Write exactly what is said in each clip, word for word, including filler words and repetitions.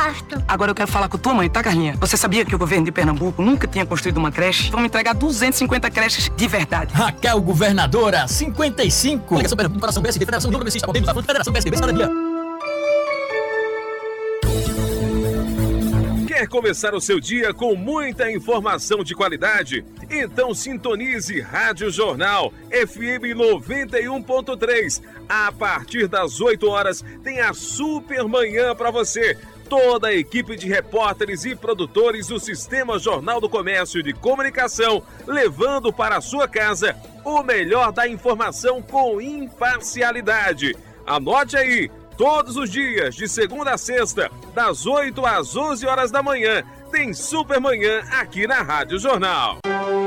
gosto. Agora eu quero falar com tua mãe, tá, Carlinha? Você sabia que o governo de Pernambuco nunca tinha construído uma creche? Vamos entregar duzentas e cinquenta creches de verdade. Raquel Governadora, cinquenta e cinco. Ligação Pernambuco, Coração P S D, Federação do Progressista, Podemos da Fruta, Federação P S D, cada dia. Quer começar o seu dia com muita informação de qualidade? Então sintonize Rádio Jornal F M noventa e um ponto três. A partir das oito horas tem a Super Manhã para você. Toda a equipe de repórteres e produtores do Sistema Jornal do Comércio e de Comunicação, levando para a sua casa o melhor da informação com imparcialidade. Anote aí, todos os dias, de segunda a sexta, das oito às onze horas da manhã, tem Super Manhã aqui na Rádio Jornal.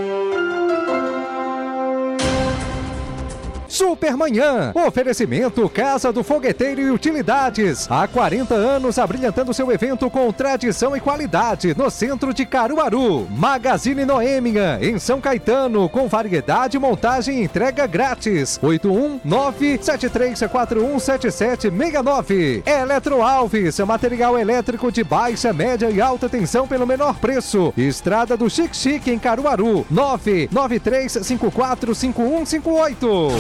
Supermanhã, oferecimento Casa do Fogueteiro e Utilidades. Há quarenta anos abrilhantando seu evento com tradição e qualidade no centro de Caruaru. Magazine Noêmia, em São Caetano, com variedade, montagem e entrega grátis. oito um nove sete três quatro um sete sete seis nove. Eletro Alves, material elétrico de baixa, média e alta tensão pelo menor preço. Estrada do Chique Chique em Caruaru. nove nove três cinco quatro cinco um cinco oito.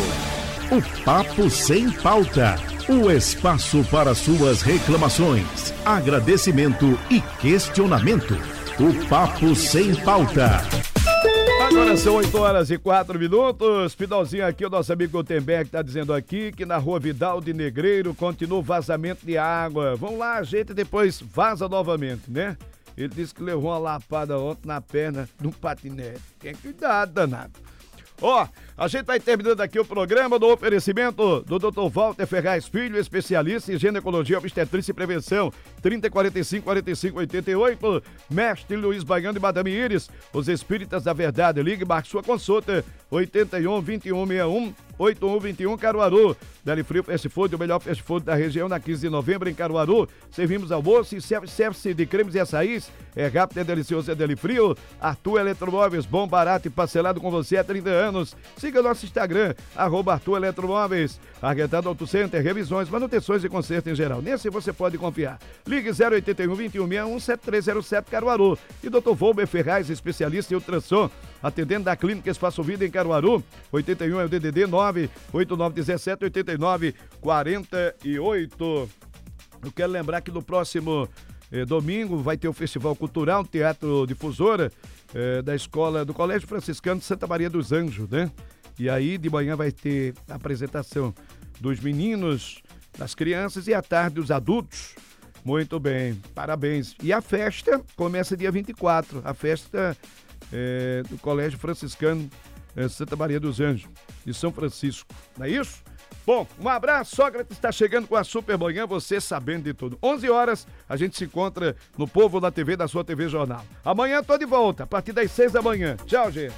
O Papo Sem Pauta, o espaço para suas reclamações, agradecimento e questionamento. O Papo Sem Pauta. Agora são oito horas e quatro minutos. Pidalzinho aqui, o nosso amigo Gutenberg está dizendo aqui que na rua Vidal de Negreiro continua o vazamento de água. Vamos lá, a gente depois vaza novamente, né? Ele disse que levou uma lapada ontem na perna de um patinete. Tem cuidado, danado. Ó, oh, a gente vai terminando aqui o programa do oferecimento do doutor Walter Ferraz Filho, especialista em ginecologia, obstetrícia e prevenção, trinta, quarenta e cinco, quarenta e cinco, oitenta e oito, Mestre Luiz Baiano e Madame Iris, os Espíritas da Verdade. Ligue, marque sua consulta, oitenta e um, vinte e um, sessenta e um, oitenta e um, vinte e um, Caruaru. Deli Frio Fast Food, o melhor fast food da região, na quinze de novembro em Caruaru. Servimos almoço e service de cremes e açaís. É rápido, é delicioso, é Deli Frio. Arthur Eletromóveis, bom, barato e parcelado com você há trinta anos. Siga nosso Instagram, arroba Arthur Eletromóveis. Arquetado Auto Center, revisões, manutenções e conserto em geral. Nesse você pode confiar. Ligue zero oitenta e um, vinte e um, sessenta e um, setenta e três zero sete, Caruaru. E doutor Volber Ferraz, especialista em ultrassom, atendendo da Clínica Espaço Vida em Caruaru. oitenta e um é o D D D nove oito nove um sete, oitenta e nove, quarenta e oito. Eu quero lembrar que no próximo eh, domingo vai ter o Festival Cultural, Teatro Difusora, eh, da escola do Colégio Franciscano de Santa Maria dos Anjos, né? E aí de manhã vai ter a apresentação dos meninos, das crianças e à tarde dos adultos. Muito bem, parabéns. E a festa começa dia vinte e quatro, a festa é, do Colégio Franciscano é, Santa Maria dos Anjos, de São Francisco, não é isso? Bom, um abraço, Sócrates está chegando com a Super Manhã, você sabendo de tudo. onze horas, a gente se encontra no Povo da T V, da sua T V Jornal. Amanhã tô de volta, a partir das seis da manhã. Tchau, gente.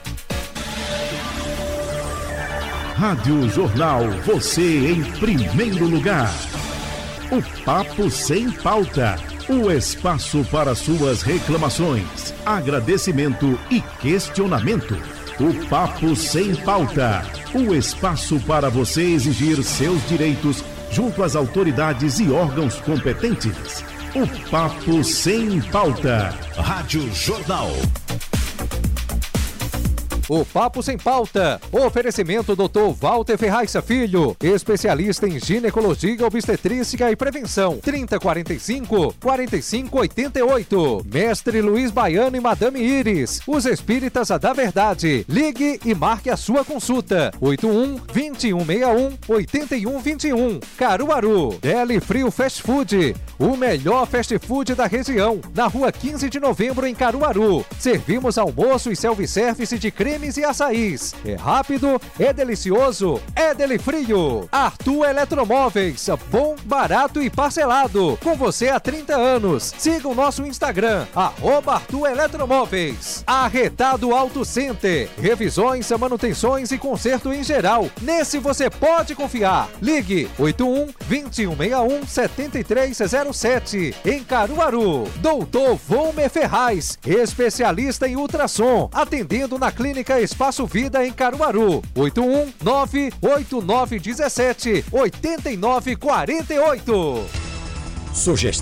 Rádio Jornal, você em primeiro lugar. O Papo Sem Pauta, o espaço para suas reclamações, agradecimento e questionamento. O Papo Sem Pauta, o espaço para você exigir seus direitos junto às autoridades e órgãos competentes. O Papo Sem Pauta. Rádio Jornal. O Papo Sem Pauta, oferecimento doutor Walter Ferraz Filho, especialista em ginecologia, obstetrícia e prevenção, trinta, quarenta e cinco, quarenta e cinco, oitenta e oito. Mestre Luiz Baiano e Madame Iris, os Espíritas da Verdade. Ligue e marque a sua consulta, oito um, vinte e um, sessenta e um, oitenta e um, vinte e um. Caruaru, Deli Frio Fast Food, o melhor fast food da região, na rua quinze de novembro em Caruaru. Servimos almoço e self-service de creme e açaís. É rápido, é delicioso, é Deli Frio. Arthur Eletromóveis, bom, barato e parcelado. Com você há trinta anos. Siga o nosso Instagram, arroba Arthur Eletromóveis. Arretado Auto Center, revisões, manutenções e conserto em geral. Nesse você pode confiar. Ligue oito um, vinte e um, sessenta e um, setenta e três zero sete. Em Caruaru, doutor Volmer Ferraz, especialista em ultrassom, atendendo na Clínica Espaço Vida em Caruaru, oito um, nove oito nove um sete, oito nove quatro oito. Sugestão